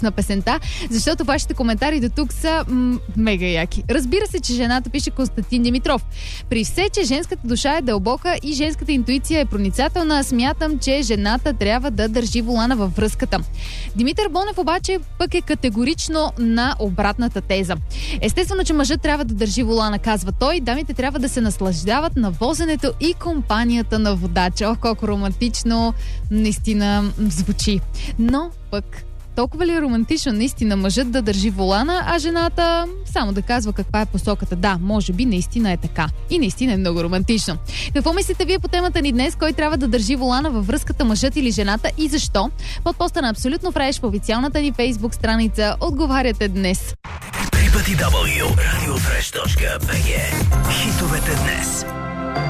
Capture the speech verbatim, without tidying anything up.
на песента, защото вашите коментари до тук са м- мега яки. Разбира се, че жената, пише Константин Димитров. При все, че женската душа е дълбока и женската интуиция е проницателна, смятам, че жената трябва да държи волана във връзката. Димитър Бонев обаче пък е категорично на обратната теза. Естествено, че мъжът трябва да държи волана, казва той. Дамите трябва да се наслаждават на возенето и компанията на водача. Ох, колко романтично наистина звучи. Но пък толкова ли е романтично наистина мъжът да държи волана, а жената само да казва каква е посоката? Да, може би наистина е така. И наистина е много романтично. Какво мислите вие по темата ни днес? Кой трябва да държи волана във връзката, мъжът или жената и защо? Под поста на Абсолютно правиш по официалната ни Фейсбук страница отговаряте днес. три пъти дабъл ю радиофреш точка би джи. Хитовете днес.